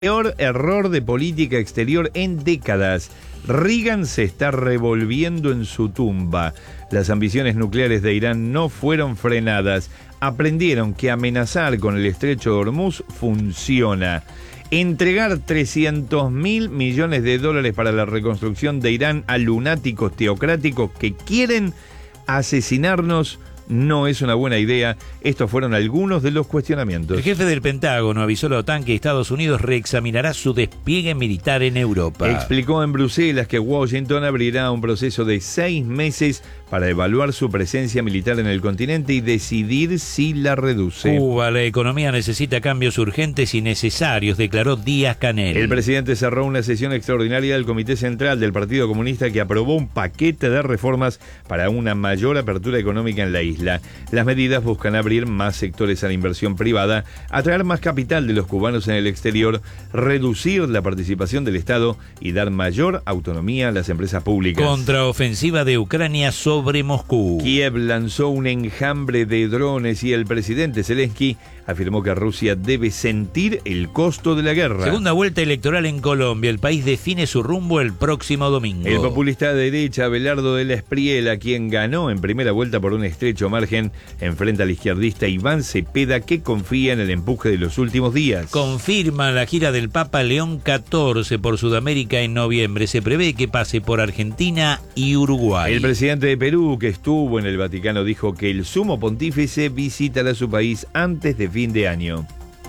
Peor error de política exterior en décadas. Reagan se está revolviendo en su tumba. Las ambiciones nucleares de Irán no fueron frenadas. Aprendieron que amenazar con el estrecho de Hormuz funciona. Entregar 300.000 millones de dólares para la reconstrucción de Irán a lunáticos teocráticos que quieren asesinarnos no es una buena idea. Estos fueron algunos de los cuestionamientos. El jefe del Pentágono avisó a la OTAN que Estados Unidos reexaminará su despliegue militar en Europa. Explicó en Bruselas que Washington abrirá un proceso de 6 meses para evaluar su presencia militar en el continente y decidir si la reduce. Cuba, la economía necesita cambios urgentes y necesarios, declaró Díaz-Canel. El presidente cerró una sesión extraordinaria del Comité Central del Partido Comunista que aprobó un paquete de reformas para una mayor apertura económica en la isla. Las medidas buscan abrir más sectores a la inversión privada, atraer más capital de los cubanos en el exterior, reducir la participación del Estado y dar mayor autonomía a las empresas públicas. Contraofensiva de Ucrania sobre Moscú. Kiev lanzó un enjambre de drones y el presidente Zelensky afirmó que Rusia debe sentir el costo de la guerra. Segunda vuelta electoral en Colombia. El país define su rumbo el próximo domingo. El populista de derecha Abelardo de la Espriella, quien ganó en primera vuelta por un estrecho margen, enfrenta al izquierdista Iván Cepeda, que confía en el empuje de los últimos días. Confirma la gira del Papa León XIV por Sudamérica en noviembre. Se prevé que pase por Argentina y Uruguay. El presidente de Perú, que estuvo en el Vaticano, dijo que el sumo pontífice visitará su país antes de fin de año.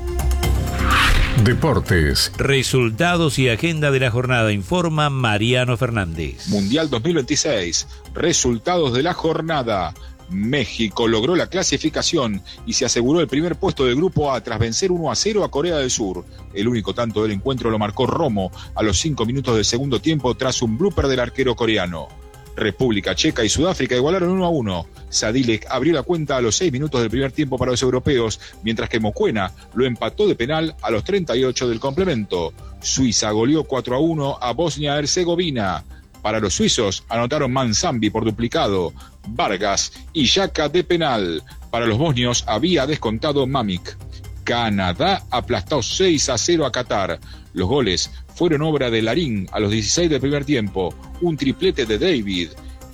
Deportes. Resultados y agenda de la jornada, informa Mariano Fernández. Mundial 2026. Resultados de la jornada. México logró la clasificación y se aseguró el primer puesto del grupo A tras vencer 1-0 a Corea del Sur. El único tanto del encuentro lo marcó Romo a los 5 minutos del segundo tiempo tras un blooper del arquero coreano. República Checa y Sudáfrica igualaron 1-1. Sadilek abrió la cuenta a los 6 minutos del primer tiempo para los europeos, mientras que Mocuena lo empató de penal a los 38 del complemento. Suiza goleó 4-1 a Bosnia-Herzegovina. Para los suizos anotaron Manzambi por duplicado, Vargas y Xhaka de penal. Para los bosnios había descontado Mamic. Canadá aplastó 6-0 a Qatar. Los goles fueron obra de Larín a los 16 del primer tiempo, un triplete de David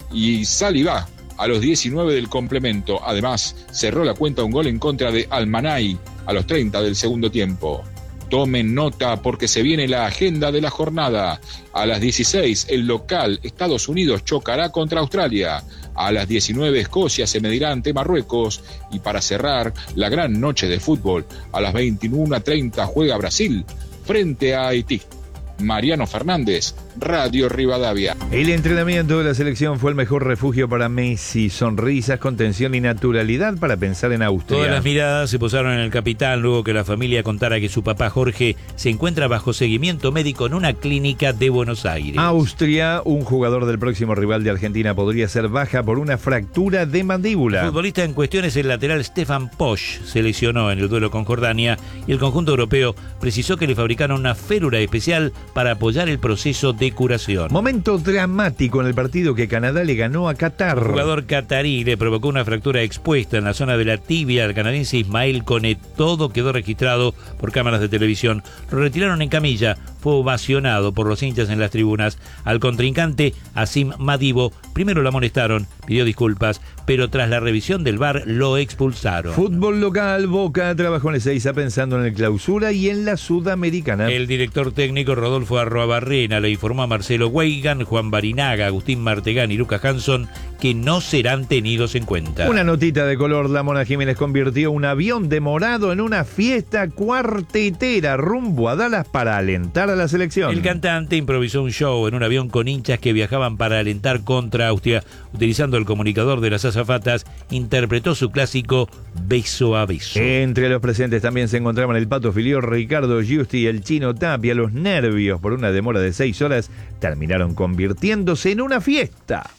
y Saliba a los 19 del complemento. Además, cerró la cuenta un gol en contra de Almanay a los 30 del segundo tiempo. Tomen nota porque se viene la agenda de la jornada. A las 16, el local Estados Unidos chocará contra Australia. A las 19, Escocia se medirá ante Marruecos. Y para cerrar la gran noche de fútbol, a las 21:30 juega Brasil frente a Haití. Mariano Fernández, Radio Rivadavia. El entrenamiento de la selección fue el mejor refugio para Messi. Sonrisas, contención y naturalidad para pensar en Austria. Todas las miradas se posaron en el capitán luego que la familia contara que su papá Jorge se encuentra bajo seguimiento médico en una clínica de Buenos Aires. Austria, un jugador del próximo rival de Argentina podría ser baja por una fractura de mandíbula. El futbolista en cuestión es el lateral Stefan Posch. Se lesionó en el duelo con Jordania y el conjunto europeo precisó que le fabricaron una férula especial para apoyar el proceso de curación. Momento dramático en el partido que Canadá le ganó a Qatar. El jugador catarí le provocó una fractura expuesta en la zona de la tibia al canadiense Ismael Kone. Todo quedó registrado por cámaras de televisión. Lo retiraron en camilla. Fue ovacionado por los hinchas en las tribunas. Al contrincante, Asim Madibo, primero lo amonestaron, pidió disculpas, pero tras la revisión del VAR lo expulsaron. Fútbol local, Boca trabajó en Ezeiza pensando en el clausura y en la Sudamericana. El director técnico Rodolfo Arruabarrena le informó a Marcelo Weigan, Juan Barinaga, Agustín Martegán y Lucas Hanson que no serán tenidos en cuenta. Una notita de color, la Mona Jiménez convirtió un avión de morado en una fiesta cuartetera rumbo a Dallas para alentar a la selección. El cantante improvisó un show en un avión con hinchas que viajaban para alentar contra Austria. Utilizando el comunicador de las azafatas, interpretó su clásico Beso a Beso. Entre los presentes también se encontraban el Pato Filió, Ricardo Giusti y el Chino Tapia. Los nervios por una demora de 6 horas terminaron convirtiéndose en una fiesta.